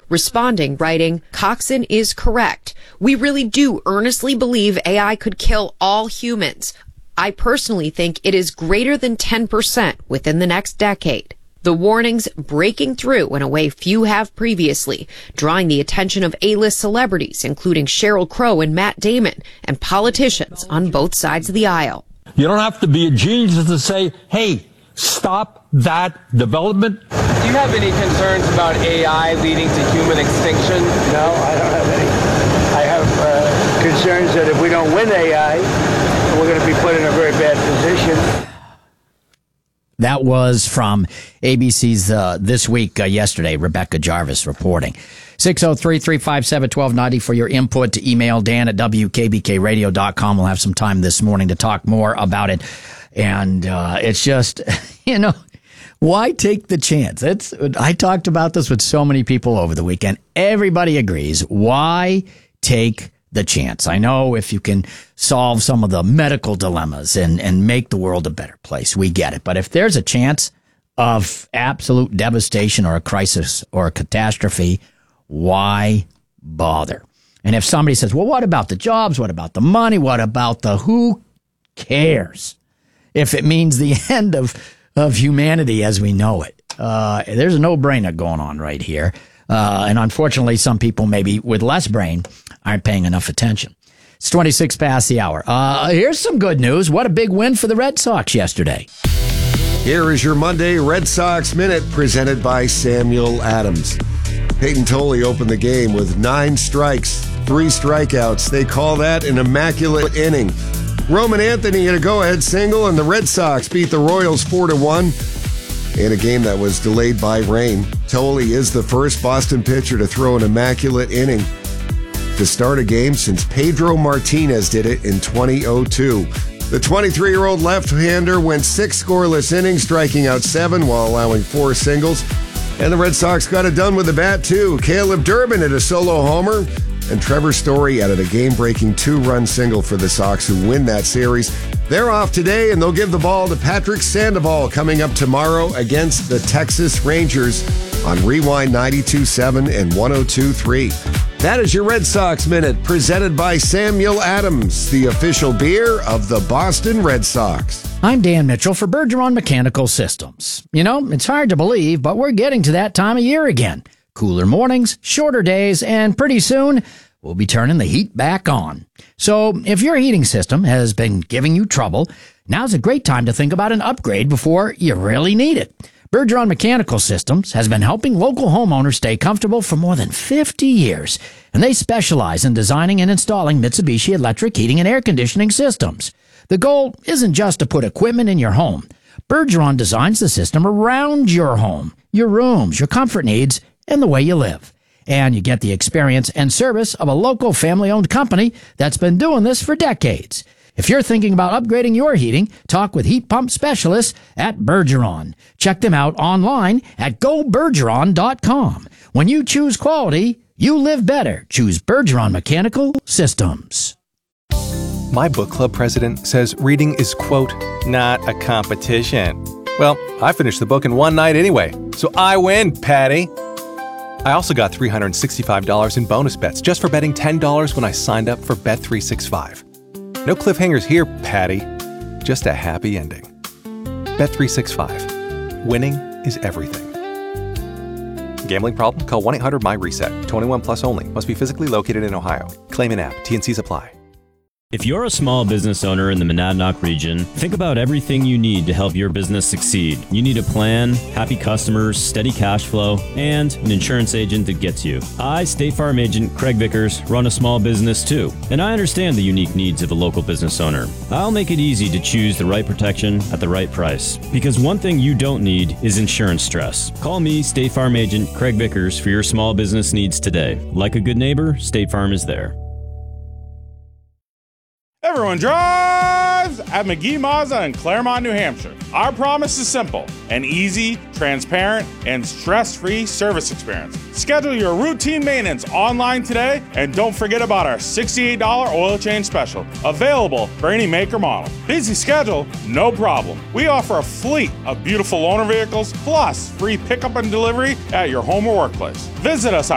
responding, writing, Coxon is correct. We really do earnestly believe AI could kill all humans. I personally think it is greater than 10% within the next decade. The warnings breaking through in a way few have previously, drawing the attention of A-list celebrities, including Sheryl Crow and Matt Damon, and politicians on both sides of the aisle. You don't have to be a genius to say, hey, stop that development. Do you have any concerns about AI leading to human extinction? No, I don't have any. I have concerns that if we don't win AI, we're going to be put in a very bad position. That was from ABC's This Week yesterday, Rebecca Jarvis reporting. 603-357-1290 for your input to email Dan at WKBKradio.com. We'll have some time this morning to talk more about it. And it's just, why take the chance? I talked about this with so many people over the weekend. Everybody agrees. Why take the chance? I know if you can solve some of the medical dilemmas and make the world a better place, we get it. But if there's a chance of absolute devastation or a crisis or a catastrophe, why bother? And if somebody says, well, what about the jobs? What about the money? What about the who cares? If it means the end of humanity as we know it. There's a no-brainer going on right here. And unfortunately, some people maybe with less brain aren't paying enough attention. It's 26 past the hour. Here's some good news. What a big win for the Red Sox yesterday. Here is your Monday Red Sox Minute presented by Samuel Adams. Peyton Tolley opened the game with 9 strikes, 3 strikeouts. They call that an immaculate inning. Roman Anthony hit a go-ahead single, and the Red Sox beat the Royals 4-1 in a game that was delayed by rain. Tolley is the first Boston pitcher to throw an immaculate inning to start a game since Pedro Martinez did it in 2002. The 23-year-old left-hander went 6 scoreless innings, striking out 7 while allowing 4 singles. And the Red Sox got it done with the bat, too. Caleb Durbin hit a solo homer, and Trevor Story added a game-breaking 2-run single for the Sox, who win that series. They're off today, and they'll give the ball to Patrick Sandoval coming up tomorrow against the Texas Rangers on Rewind 92.7 and 102.3. That is your Red Sox Minute, presented by Samuel Adams, the official beer of the Boston Red Sox. I'm Dan Mitchell for Bergeron Mechanical Systems. It's hard to believe, but we're getting to that time of year again. Cooler mornings, shorter days, and pretty soon, we'll be turning the heat back on. So if your heating system has been giving you trouble, now's a great time to think about an upgrade before you really need it. Bergeron Mechanical Systems has been helping local homeowners stay comfortable for more than 50 years, and they specialize in designing and installing Mitsubishi electric heating and air conditioning systems. The goal isn't just to put equipment in your home. Bergeron designs the system around your home, your rooms, your comfort needs, and the way you live. And you get the experience and service of a local family-owned company that's been doing this for decades. If you're thinking about upgrading your heating, talk with heat pump specialists at Bergeron. Check them out online at gobergeron.com. When you choose quality, you live better. Choose Bergeron Mechanical Systems. My book club president says reading is, quote, not a competition. Well, I finished the book in one night anyway, so I win, Patty. I also got $365 in bonus bets just for betting $10 when I signed up for Bet365. No cliffhangers here, Patty. Just a happy ending. Bet365. Winning is everything. Gambling problem? Call 1-800-MY-RESET. 21 plus only. Must be physically located in Ohio. Claim in app. T&Cs apply. If you're a small business owner in the Monadnock region, think about everything you need to help your business succeed. You need a plan, happy customers, steady cash flow, and an insurance agent that gets you. I, State Farm agent Craig Vickers, run a small business too, and I understand the unique needs of a local business owner. I'll make it easy to choose the right protection at the right price, because one thing you don't need is insurance stress. Call me, State Farm agent Craig Vickers, for your small business needs today. Like a good neighbor, State Farm is there. Everyone drives at McGee Mazda in Claremont, New Hampshire. Our promise is simple: an easy, transparent, and stress-free service experience. Schedule your routine maintenance online today, and don't forget about our $68 oil change special, available for any make or model. Busy schedule? No problem. We offer a fleet of beautiful loaner vehicles, plus free pickup and delivery at your home or workplace. Visit us